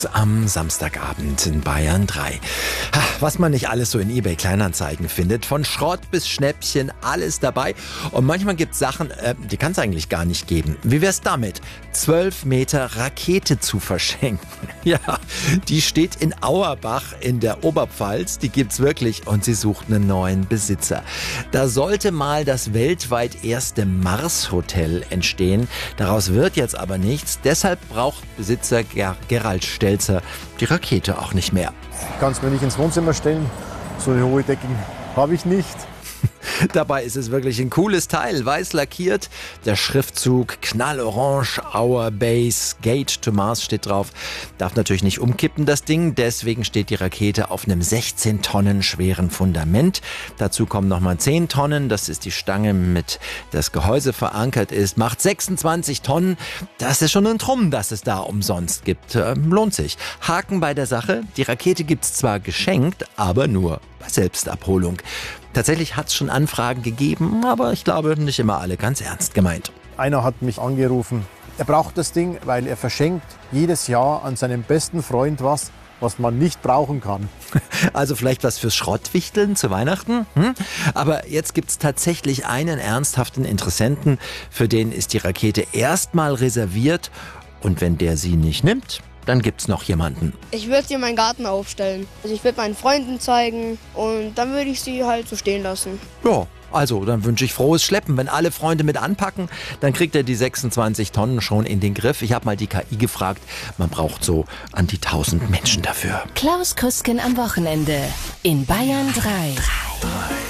Am Samstagabend in Bayern 3. Was man nicht alles so in eBay Kleinanzeigen findet, von Schrott bis Schnäppchen, alles dabei. Und manchmal gibt es Sachen, die kann es eigentlich gar nicht geben. Wie wär's damit? 12 Meter Rakete zu verschenken. Ja, die steht in Auerbach in der Oberpfalz, die gibt's wirklich und sie sucht einen neuen Besitzer. Da sollte mal das weltweit erste Mars-Hotel entstehen. Daraus wird jetzt aber nichts. Deshalb braucht Besitzer Gerald Stelzer die Rakete auch nicht mehr. Ich kann es mir nicht ins Wohnzimmer stellen. So eine hohe Decke habe ich nicht. Dabei ist es wirklich ein cooles Teil, weiß lackiert. Der Schriftzug knallorange, Our Base, Gate to Mars steht drauf. Darf natürlich nicht umkippen, das Ding. Deswegen steht die Rakete auf einem 16 Tonnen schweren Fundament. Dazu kommen nochmal 10 Tonnen. Das ist die Stange, mit das Gehäuse verankert ist. Macht 26 Tonnen. Das ist schon ein Trumm, dass es da umsonst gibt. Lohnt sich. Haken bei der Sache. Die Rakete gibt's zwar geschenkt, aber nur bei Selbstabholung. Tatsächlich hat es schon Anfragen gegeben, aber ich glaube, nicht immer alle ganz ernst gemeint. Einer hat mich angerufen. Er braucht das Ding, weil er verschenkt jedes Jahr an seinen besten Freund was man nicht brauchen kann. Also vielleicht was fürs Schrottwichteln zu Weihnachten? Aber jetzt gibt es tatsächlich einen ernsthaften Interessenten, für den ist die Rakete erstmal reserviert. Und wenn der sie nicht nimmt, dann gibt's noch jemanden. Ich würde sie in meinen Garten aufstellen. Also ich würde meinen Freunden zeigen und dann würde ich sie halt so stehen lassen. Ja, also dann wünsche ich frohes Schleppen. Wenn alle Freunde mit anpacken, dann kriegt er die 26 Tonnen schon in den Griff. Ich habe mal die KI gefragt, man braucht so an die 1000 Menschen dafür. Klaus Krüsken am Wochenende in Bayern 3.